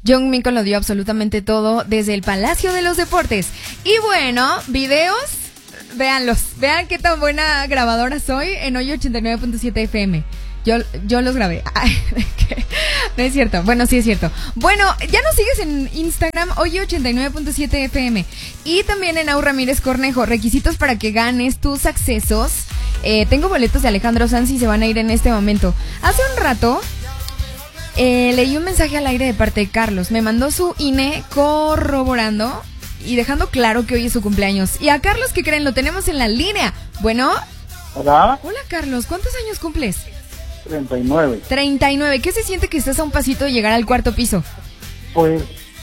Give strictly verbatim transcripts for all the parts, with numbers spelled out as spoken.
Youngmin lo dio absolutamente todo desde el Palacio de los Deportes. Y bueno, videos, véanlos. Vean qué tan buena grabadora soy en Hoy ochenta y nueve punto siete F M. Yo, yo los grabé. Ay, no es cierto. Bueno, sí es cierto. Bueno, ya nos sigues en Instagram, Hoy ochenta y nueve punto siete F M. Y también en Au Ramírez Cornejo. Requisitos para que ganes tus accesos. Eh, tengo boletos de Alejandro Sanz y se van a ir en este momento. Hace un rato eh, leí un mensaje al aire de parte de Carlos. Me mandó su I N E corroborando y dejando claro que hoy es su cumpleaños. Y a Carlos, ¿qué creen? Lo tenemos en la línea. Bueno. Hola. Hola, Carlos. ¿Cuántos años cumples? treinta y nueve. treinta y nueve. ¿Qué se siente que estás a un pasito de llegar al cuarto piso? Pues,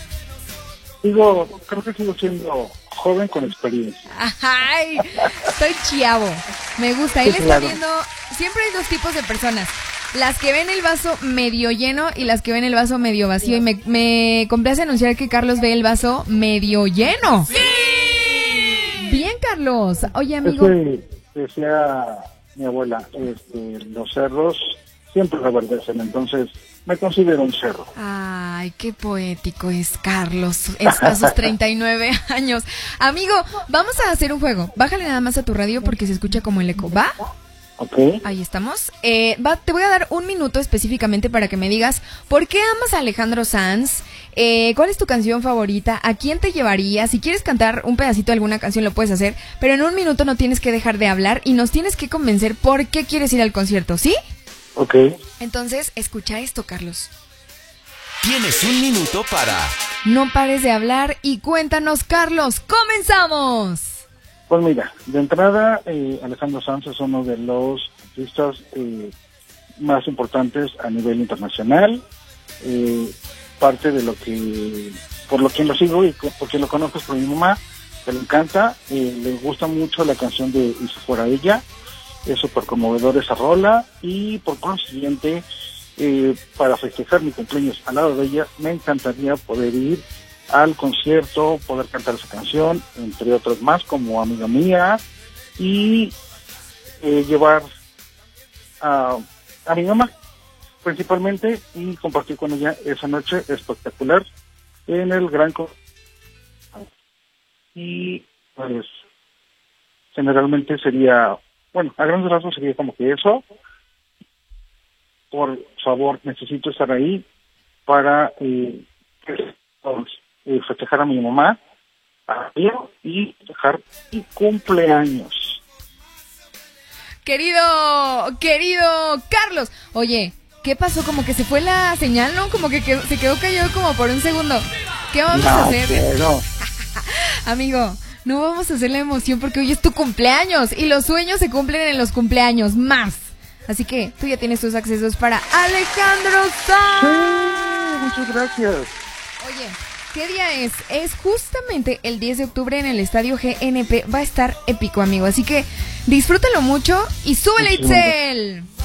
digo, creo que sigo siendo joven con experiencia. Ay, soy chiavo. Me gusta. Él Sí, está claro. viendo. Siempre hay dos tipos de personas: las que ven el vaso medio lleno y las que ven el vaso medio vacío. Y me, me complace anunciar que Carlos ve el vaso medio lleno. ¡Sí! Bien, Carlos. Oye, amigo. Es que decía mi abuela, este, los cerros siempre reverdecen, entonces me considero un cerro. Ay, qué poético es Carlos es a sus treinta y nueve años. Amigo, vamos a hacer un juego. Bájale nada más a tu radio porque se escucha como el eco. ¿Va? Ok. Ahí estamos. Eh, va, te voy a dar un minuto específicamente para que me digas por qué amas a Alejandro Sanz, eh, cuál es tu canción favorita, a quién te llevarías. Si quieres cantar un pedacito de alguna canción lo puedes hacer, pero en un minuto no tienes que dejar de hablar y nos tienes que convencer por qué quieres ir al concierto, ¿sí? Ok. Entonces, escucha esto, Carlos. Tienes un minuto para... No pares de hablar y cuéntanos, Carlos. ¡Comenzamos! Pues mira, de entrada, eh, Alejandro Sanz es uno de los artistas eh, más importantes a nivel internacional. Eh, parte de lo que, por lo que lo sigo y co- porque lo conozco es por mi mamá, que le encanta, eh, le gusta mucho la canción de Y si fuera ella, es súper conmovedor esa rola y por consiguiente, eh, para festejar mi cumpleaños al lado de ella, me encantaría poder ir al concierto, poder cantar esa canción, entre otras más, como Amiga Mía, y eh, llevar a, a mi mamá, principalmente, y compartir con ella esa noche espectacular en el Gran Co- y pues generalmente sería, bueno, a grandes rasgos sería como que eso. Por favor, necesito estar ahí para eh, eh, festejar a mi mamá a mí, y festejar mi cumpleaños. Querido, querido Carlos. Oye, ¿qué pasó? Como que se fue la señal, ¿no? Como que quedó- se quedó callado como por un segundo. ¿Qué vamos a No, hacer? pero Amigo, no vamos a hacer la emoción porque hoy es tu cumpleaños y los sueños se cumplen en los cumpleaños más. Así que tú ya tienes tus accesos para Alejandro Sanz. sí, muchas gracias. Oye, ¿qué día es? Es justamente el diez de octubre en el Estadio G N P. Va a estar épico, amigo. Así que disfrútalo mucho y súbele, Muchísimas Itzel.